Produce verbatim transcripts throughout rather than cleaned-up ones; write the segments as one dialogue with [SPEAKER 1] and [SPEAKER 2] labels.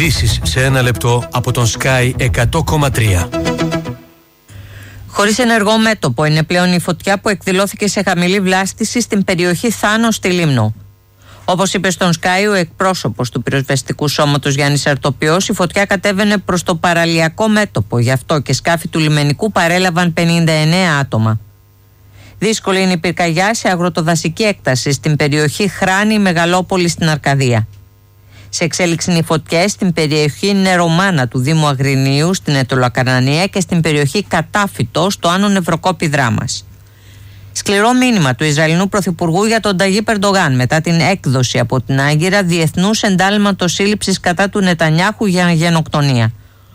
[SPEAKER 1] Ειδήσεις σε ένα λεπτό από τον Sky εκατό κόμμα τρία.
[SPEAKER 2] Χωρίς ενεργό μέτωπο είναι πλέον η φωτιά που εκδηλώθηκε σε χαμηλή βλάστηση στην περιοχή Θάνο στη Λίμνο. Όπως είπε στον Sky ο εκπρόσωπος του πυροσβεστικού σώματος Γιάννης Αρτοπιός, η φωτιά κατέβαινε προς το παραλιακό μέτωπο, γι' αυτό και σκάφη του λιμενικού παρέλαβαν πενήντα εννέα άτομα. Δύσκολη είναι η πυρκαγιά σε αγροτοδασική έκταση στην περιοχή Χράνη Μεγαλόπολη στην Αρκαδία. Σε εξέλιξη είναι οι φωτιές στην περιοχή Νερομάνα του Δήμου Αγρινίου στην Αιτωλοακαρνανία και στην περιοχή Κατάφυτο στο Άνω Νευροκόπη Δράμας. Σκληρό μήνυμα του Ισραηλινού Πρωθυπουργού για τον Ταγίπ Ερντογάν μετά την έκδοση από την Άγκυρα διεθνούς εντάλματος σύλληψης κατά του Νετανιάχου για γενοκτονία.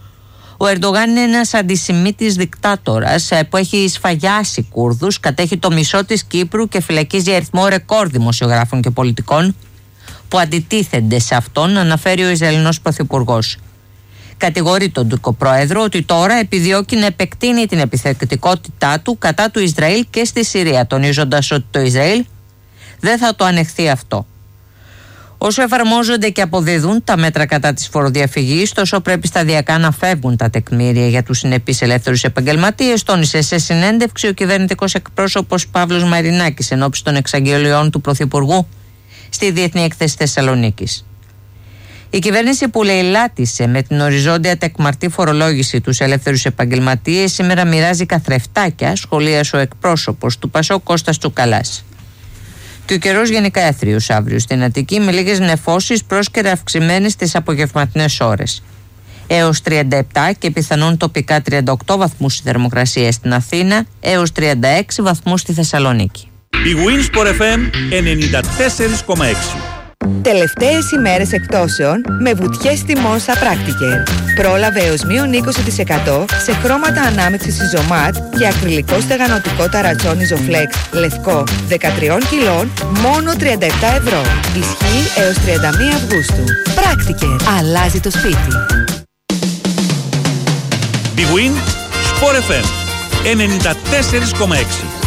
[SPEAKER 2] Ο Ερντογάν είναι ένας αντισημίτης δικτάτορας που έχει σφαγιάσει Κούρδους, κατέχει το μισό της Κύπρου και φυλακίζει αριθμό ρεκόρ δημοσιογράφων και πολιτικών που αντιτίθενται σε αυτόν, αναφέρει ο Ισραηλινός Πρωθυπουργός. Κατηγορεί τον Τουρκο Πρόεδρο ότι τώρα επιδιώκει να επεκτείνει την επιθετικότητά του κατά του Ισραήλ και στη Συρία, τονίζοντας ότι το Ισραήλ δεν θα το ανεχθεί αυτό. Όσο εφαρμόζονται και αποδίδουν τα μέτρα κατά της φοροδιαφυγής, τόσο πρέπει σταδιακά να φεύγουν τα τεκμήρια για τους συνεπείς ελεύθερους επαγγελματίες, τόνισε σε συνέντευξη ο κυβερνητικός εκπρόσωπος Παύλος Μαρινάκης ενώπιση των εξαγγελιών του Πρωθυπουργού στη Διεθνή Έκθεση Θεσσαλονίκης. Η κυβέρνηση που λαιλάτισε με την οριζόντια τεκμαρτή φορολόγηση τους ελεύθερους επαγγελματίες σήμερα μοιράζει καθρεφτάκια, σχολίασε ο εκπρόσωπος του Πασόκ Κώστας Τσουκαλάς. Και ο καιρός γενικά έθριος αύριο στην Αττική με λίγες νεφώσεις πρόσκαιρα αυξημένες στις απογευματινές ώρες. Έως τριάντα επτά και πιθανόν τοπικά τριάντα οκτώ βαθμούς η θερμοκρασία στην Αθήνα, έως τριάντα έξι βαθμούς στη Θεσσαλονίκη.
[SPEAKER 3] Η Winsport εφ εμ ενενήντα τέσσερα κόμμα έξι.
[SPEAKER 4] Τελευταίες ημέρες εκπτώσεων με βουτιές τιμών στα Practiker. Πρόλαβε έως μείον είκοσι τοις εκατό σε χρώματα ανάμειξης Isomat και ακριλικό στεγανοτικό ταρατσόν Isoflex λευκό δεκατρία κιλών μόνο τριάντα επτά ευρώ. Ισχύει έως τριάντα μία Αυγούστου. Practiker. Αλλάζει το σπίτι.
[SPEAKER 3] Η Winsport εφ εμ ενενήντα τέσσερα κόμμα έξι.